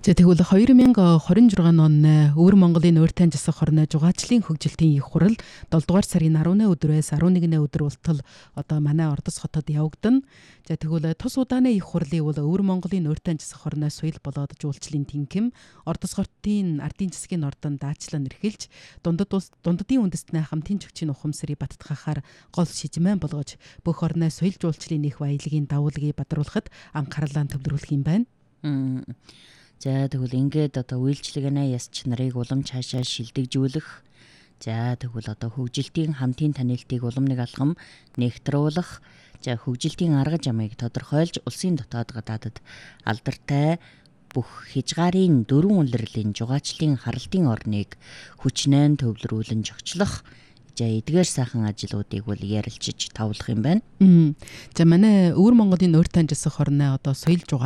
За тэгвэл 2026 он Өвөр Монголын Ууртайн засаг хорны жугаачлалын хөгжилтийн их хурал 7 дугаар сарын 18 өдрөөс 11 өдөр болтол одоо манай Ордос хотод явагдана. За тэгвэл тус удааны их хурлын бол Өвөр Монголын Ууртайн засаг хорны соёл болоод жуулчлалын тэнхим Ордос хотын ардын засгийн ордон даачлан эрхэлж дундадын үндэстний хамтын чөгчийн ухамсарыг баттгахаар гол шижмэн болгож бүх орны соёл жуулчлалын их баялагын давуулгыг бадруулахад анхаарлаа төвлөрүүлэх юм байна. За тэгвэл ингээд одоо үйлчлэгнээ ясч нарыг улам цаашаа шилдэгжүүлэх. За тэгвэл одоо хөгжилтийн хамтын танилтыг улам нэг алхам нэгтрүүлэх. За хөгжилтийн арга замыг тодорхойлж улсын дотоод гадаадад алдартай бүх хязгаарын дөрвөн улирлын жугаачлалын харалтын орныг хүчнээн төвлөрүүлэн зохицлох. За эдгээр сайхан ажлуудыг бол ярилцж тавлах юм байна. За манай Өвөр Монголын Ууртайн засаг хорны одоо соёл